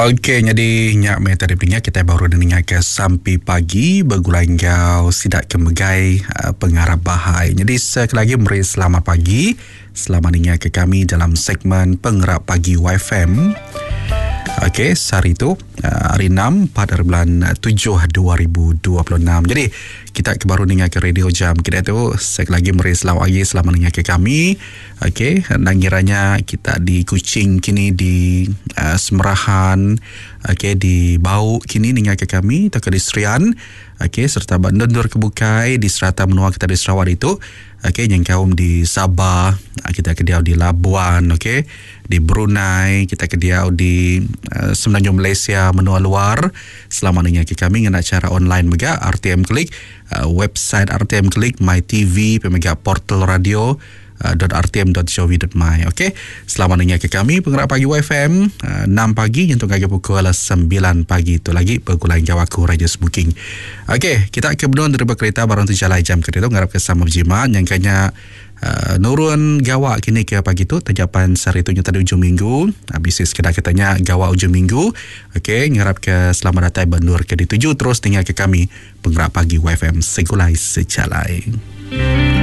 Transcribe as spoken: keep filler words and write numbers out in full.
Okey, jadi nyak me tadi punya kita baru dengar ke sampai pagi bergulangau sidak kemegai uh, pengarap bahai. Jadi sekali lagi meri selamat pagi. Selamat dengar ke kami dalam segmen pengarap pagi Y F M. Okey, hari itu uh, hari enam pada bulan tujuh dua ribu dua puluh enam. Jadi kita baru dengar ke radio jam kita tu sekali lagi meri selamat pagi, selamat dengar ke kami. Okey, dan kiranya kita di Kuching kini di uh, Semerahan, okey, di Bau kini dengar ke kami, atau ke di Serian, okey, serta Bandar Kebukai di Serata Menua kita di Sarawak itu. Okey, yang kaum di Sabah, kita kediau di Labuan, okey, di Brunei, kita kediau di uh, Semenanjung Malaysia, menua luar. Selamat dengar ke kami dengan acara online mega R T M Klik, uh, website R T M Klik, MyTV, pemega portal radio Uh, .rtm.gov.my. Okey, selamat dengar ke kami pengarap pagi Y F M uh, enam pagi yang tunggu pukul sembilan pagi itu lagi bergulang jawaku Raja Smoking. Okey, kita ke benua daripada kereta barang tu jalan jam kereta ngarap ke sama berjimat yang kanya uh, nurun gawak kini ke pagi tu tajapan sehari tu tadi ujung minggu habis sekedar katanya gawak ujung minggu. Okey, ngarap ke selamat datang bendur ke dituju terus dengar ke kami pengarap pagi Y F M segulai secalai.